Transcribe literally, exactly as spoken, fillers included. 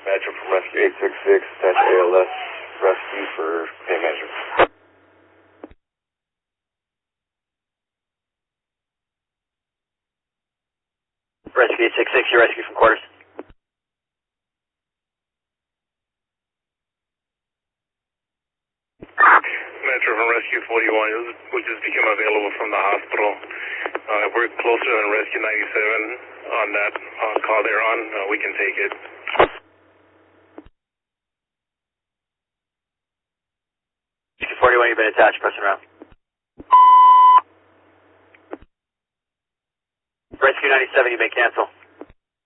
Metro from Rescue eight six six, attach A L S rescue for pain management. Rescue eight six six, your rescue from quarters. Metro from Rescue forty-one, we just became available from the hospital. Uh, we're closer than Rescue ninety-seven on that uh, call they're on. Uh, we can take it. Rescue forty-one, you've been attached, pressing around. Rescue ninety-seven, you may cancel.